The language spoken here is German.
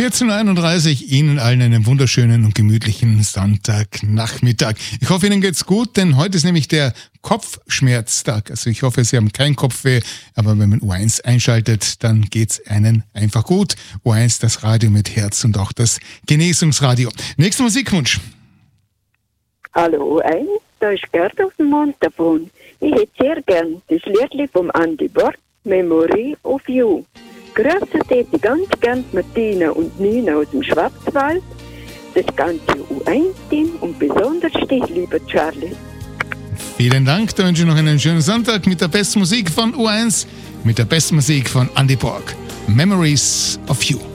14.31 Uhr, Ihnen allen einen wunderschönen und gemütlichen Sonntagnachmittag. Ich hoffe, Ihnen geht's gut, denn heute ist nämlich der Kopfschmerztag. Also ich hoffe, Sie haben kein Kopfweh, aber wenn man U1 einschaltet, dann geht's einen einfach gut. U1, das Radio mit Herz und auch das Genesungsradio. Nächster Musikwunsch. Hallo U1, da ist Gerd aus dem Montafon. Ich hätte sehr gern das Liedli vom Andy Borg, Memory of You. Grüße täte ganz gern Martina und Nina aus dem Schwarzwald, das ganze U1-Team und besonders dich, lieber Charlie. Vielen Dank, da wünsche ich noch einen schönen Sonntag mit der besten Musik von U1, mit der besten Musik von Andy Borg. Memories of You.